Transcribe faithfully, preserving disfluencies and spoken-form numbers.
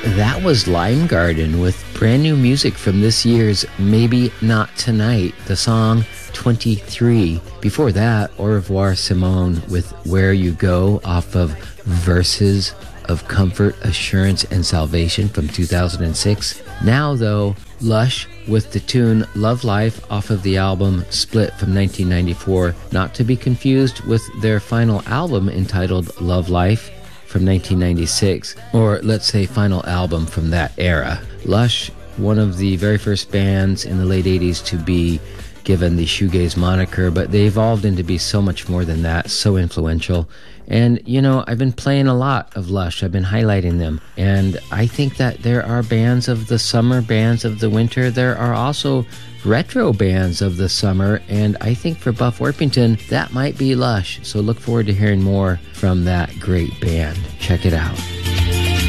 that was Lime Garden with brand new music from this year's Maybe Not Tonight, the song twenty-three. Before that, Au revoir Simone with Where You Go off of Verses of Comfort, Assurance, and Salvation from two thousand six. Now, though, Lush with the tune Love Life off of the album Split from nineteen ninety-four, not to be confused with their final album entitled Love Life from nineteen ninety-six, or let's say final album from that era. Lush, one of the very first bands in the late eighties to be given the shoegaze moniker, but they evolved into be so much more than that, so influential. And, you know, I've been playing a lot of Lush. I've been highlighting them. And I think that there are bands of the summer, bands of the winter. There are also retro bands of the summer. And I think for Buff Orpington, that might be Lush. So look forward to hearing more from that great band. Check it out.